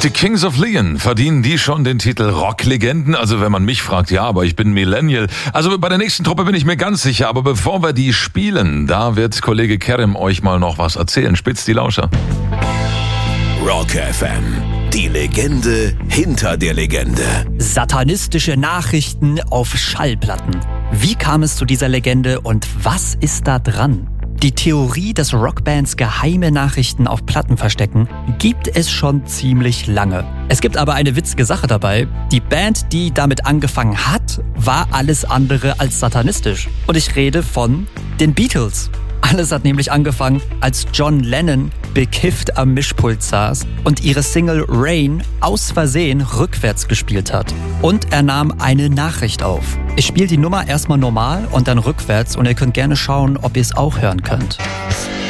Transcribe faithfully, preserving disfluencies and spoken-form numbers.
Die Kings of Leon, verdienen die schon den Titel Rocklegenden? Also wenn man mich fragt, ja, aber ich bin Millennial. Also bei der nächsten Truppe bin ich mir ganz sicher, aber bevor wir die spielen, da wird Kollege Kerem euch mal noch was erzählen. Spitzt die Lauscher. Rock F M, die Legende hinter der Legende. Satanistische Nachrichten auf Schallplatten. Wie kam es zu dieser Legende und was ist da dran? Die Theorie, dass Rockbands geheime Nachrichten auf Platten verstecken, gibt es schon ziemlich lange. Es gibt aber eine witzige Sache dabei. Die Band, die damit angefangen hat, war alles andere als satanistisch. Und ich rede von den Beatles. Alles hat nämlich angefangen, als John Lennon bekifft am Mischpult saß und ihre Single Rain aus Versehen rückwärts gespielt hat. Und er nahm eine Nachricht auf. Ich spiele die Nummer erstmal normal und dann rückwärts und ihr könnt gerne schauen, ob ihr es auch hören könnt.